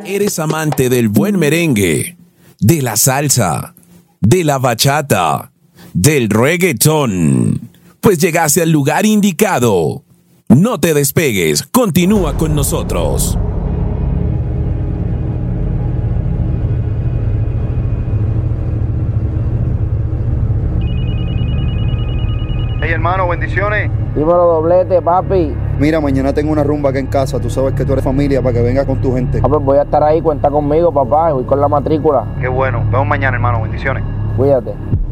¿Eres amante del buen merengue, de la salsa, de la bachata, del reggaetón? Pues llegaste al lugar indicado. No te despegues, continúa con nosotros. Hey hermano, bendiciones. Dímelo, doblete, papi. Mira, mañana tengo una rumba acá en casa. Tú sabes que tú eres familia para que vengas con tu gente. Ah, pues voy a estar ahí, cuenta conmigo, papá. Voy con la matrícula. Qué bueno. Vemos mañana, hermano. Bendiciones. Cuídate.